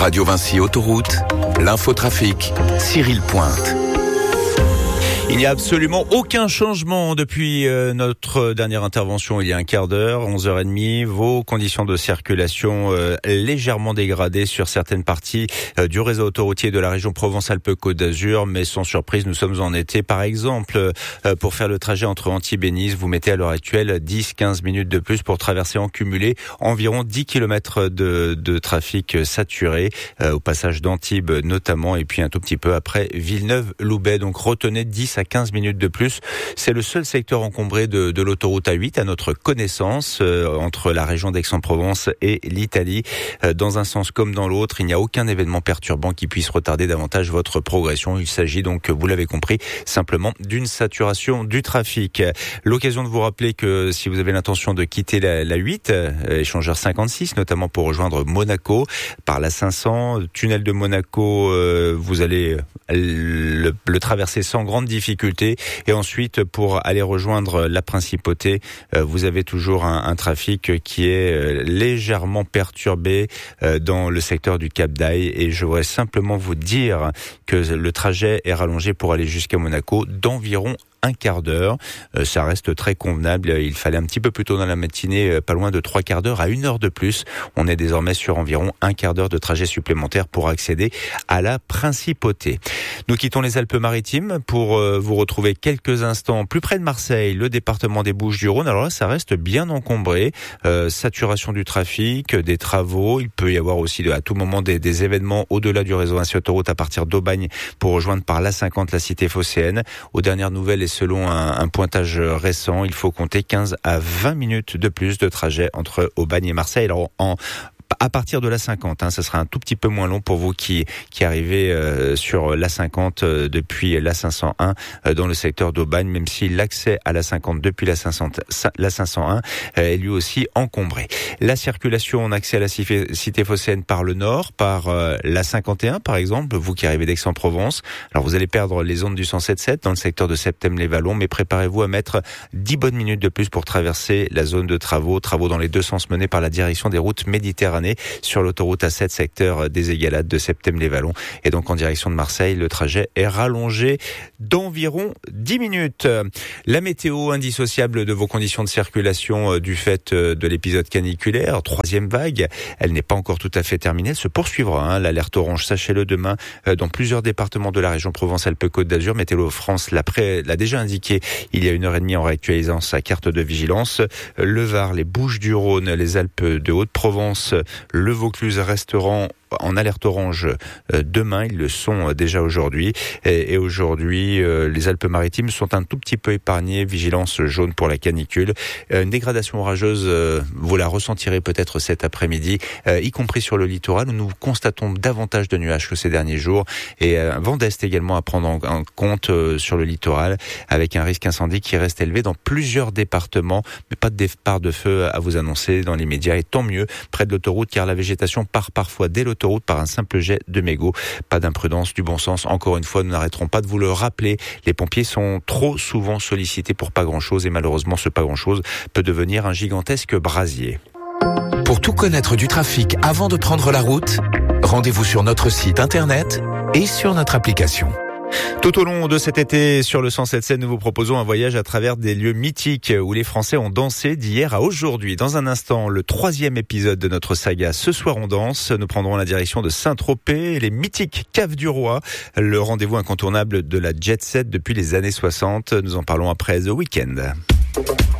Radio Vinci Autoroute, l'infotrafic, Cyril Pointe. Il n'y a absolument aucun changement depuis notre dernière intervention il y a un quart d'heure, 11h30. Vos conditions de circulation légèrement dégradées sur certaines parties du réseau autoroutier de la région Provence-Alpes-Côte d'Azur, mais sans surprise, nous sommes en été. Par exemple, pour faire le trajet entre Antibes et Nice, vous mettez à l'heure actuelle 10-15 minutes de plus pour traverser en cumulé environ 10 km de trafic saturé au passage d'Antibes notamment, et puis un tout petit peu après Villeneuve-Loubet. Donc retenez 10 à 15 minutes de plus. C'est le seul secteur encombré de l'autoroute A8 à notre connaissance, entre la région d'Aix-en-Provence et l'Italie. Dans un sens comme dans l'autre, il n'y a aucun événement perturbant qui puisse retarder davantage votre progression. Il s'agit donc, vous l'avez compris, simplement d'une saturation du trafic. L'occasion de vous rappeler que si vous avez l'intention de quitter la 8, échangeur 56, notamment pour rejoindre Monaco, par la 500, tunnel de Monaco, vous allez le traverser sans grande difficulté. Et ensuite, pour aller rejoindre la Principauté, vous avez toujours un trafic qui est légèrement perturbé dans le secteur du Cap d'Aille. Et je voudrais simplement vous dire que le trajet est rallongé pour aller jusqu'à Monaco d'environ un quart d'heure. Ça reste très convenable. Il fallait un petit peu plus tôt dans la matinée, pas loin de 3 quarts d'heure à 1 heure de plus. On est désormais sur environ un quart d'heure de trajet supplémentaire pour accéder à la Principauté. Nous quittons les Alpes-Maritimes pour vous retrouver quelques instants plus près de Marseille, le département des Bouches-du-Rhône. Alors là, ça reste bien encombré. Saturation du trafic, des travaux. Il peut y avoir aussi à tout moment des événements au-delà du réseau Vinci Autoroute à partir d'Aubagne pour rejoindre par l'A50 la cité phocéenne. Aux dernières nouvelles et selon un pointage récent, il faut compter 15 à 20 minutes de plus de trajet entre Aubagne et Marseille. Alors à partir de l'A50, ça sera un tout petit peu moins long pour vous qui arrivez sur l'A50 depuis l'A501 dans le secteur d'Aubagne, même si l'accès à l'A50 depuis l'A501 est lui aussi encombré. La circulation en accès à la cité phocéenne par le nord, par l'A51 par exemple, vous qui arrivez d'Aix-en-Provence. Alors vous allez perdre les ondes du 107.7 dans le secteur de Septèmes-les-Vallons, mais préparez-vous à mettre 10 bonnes minutes de plus pour traverser la zone de travaux dans les deux sens menés par la direction des routes Méditerranée sur l'autoroute A7 secteur des Égalades de Septèmes-les-Vallons. Et donc en direction de Marseille, le trajet est rallongé d'environ 10 minutes. La météo indissociable de vos conditions de circulation du fait de l'épisode caniculaire, troisième vague, elle n'est pas encore tout à fait terminée, elle se poursuivra. L'alerte orange, sachez-le, demain dans plusieurs départements de la région Provence-Alpes-Côte d'Azur. Météo France l'a déjà indiqué il y a 1h30 en réactualisant sa carte de vigilance. Le Var, les Bouches-du-Rhône, les Alpes de Haute-Provence, le Vaucluse resteront en alerte orange demain, ils le sont déjà aujourd'hui. Et aujourd'hui, les Alpes-Maritimes sont un tout petit peu épargnées, vigilance jaune pour la canicule. Une dégradation orageuse, vous la ressentirez peut-être cet après-midi, y compris sur le littoral où nous constatons davantage de nuages que ces derniers jours. Et un vent d'est également à prendre en compte sur le littoral, avec un risque incendie qui reste élevé dans plusieurs départements, mais pas de départ de feu à vous annoncer dans les médias. Et tant mieux près de l'autoroute, car la végétation part parfois dès l'autoroute par un simple jet de mégot. Pas d'imprudence, du bon sens. Encore une fois, nous n'arrêterons pas de vous le rappeler. Les pompiers sont trop souvent sollicités pour pas grand-chose et malheureusement, ce pas grand-chose peut devenir un gigantesque brasier. Pour tout connaître du trafic avant de prendre la route, rendez-vous sur notre site internet et sur notre application. Tout au long de cet été, sur le 107.7, nous vous proposons un voyage à travers des lieux mythiques où les Français ont dansé d'hier à aujourd'hui. Dans un instant, le 3e épisode de notre saga Ce soir on danse. Nous prendrons la direction de Saint-Tropez, les mythiques Caves du Roi, le rendez-vous incontournable de la jet set depuis les années 60. Nous en parlons après The Weeknd.